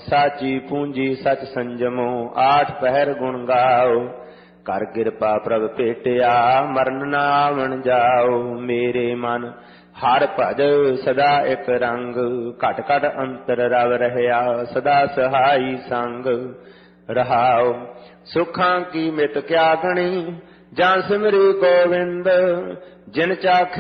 साची पूंजी सच संजमो, आठ पहर गुण गाओ। कर कृपा प्रभ भेटिया, मरण ना आवण जाओ। मेरे मन हर भज सदा एक रंग, घट घट अंतर रव रहया, सदा सहाई संग रहाओ। सुखां की मित क्या गणी, जान सिमरी गोविंद, जिन चाखे